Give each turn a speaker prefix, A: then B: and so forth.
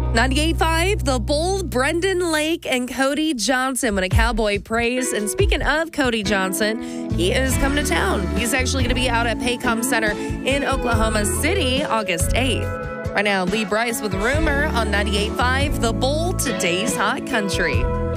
A: 98.5, The Bull, Brendan Lake, and Cody Johnson win a Cowboy praise. And speaking of Cody Johnson, he is coming to town. He's actually going to be out at Paycom Center in Oklahoma City August 8th. Right now, Lee Bryce with Rumor on 98.5, The Bull, today's hot country.